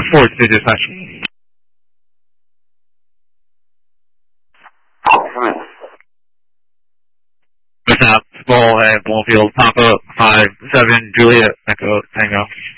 forward to dispatch. What's up? Bullhead, Bloomfield, Papa, 5-7, Juliet, Echo, Tango.